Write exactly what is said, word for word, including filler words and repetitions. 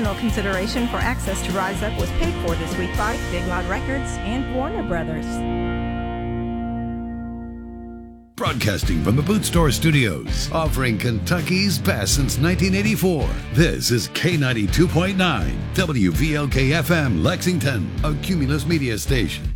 Additional consideration for access to Rise Up was paid for this week by Big Loud Records and Warner Brothers. Broadcasting from the Boot Store Studios, offering Kentucky's best since nineteen eighty-four. This is K ninety-two point nine, W V L K F M, Lexington, a Cumulus Media station.